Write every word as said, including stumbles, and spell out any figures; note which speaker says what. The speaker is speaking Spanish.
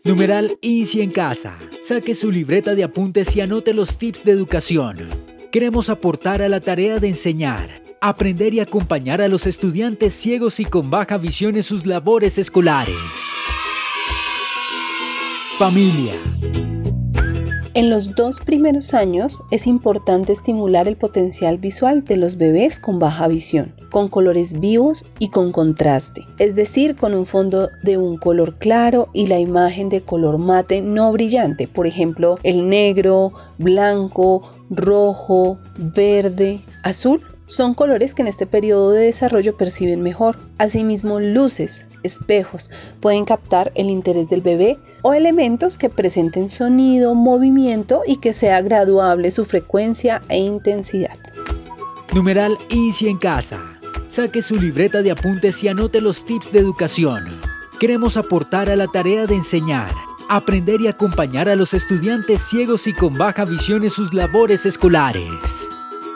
Speaker 1: Numeral Easy en casa. Saque su libreta de apuntes y anote los tips de educación. Queremos aportar a la tarea de enseñar, aprender y acompañar a los estudiantes ciegos y con baja visión en sus labores escolares. Familia.
Speaker 2: En los dos primeros años es importante estimular el potencial visual de los bebés con baja visión, con colores vivos y con contraste, es decir, con un fondo de un color claro y la imagen de color mate no brillante, por ejemplo, el negro, blanco, rojo, verde, azul. Son colores que en este periodo de desarrollo perciben mejor. Asimismo, luces, espejos pueden captar el interés del bebé o elementos que presenten sonido, movimiento y que sea graduable su frecuencia e intensidad.
Speaker 1: Numeral Easy en casa. Saque su libreta de apuntes y anote los tips de educación. Queremos aportar a la tarea de enseñar, aprender y acompañar a los estudiantes ciegos y con baja visión en sus labores escolares.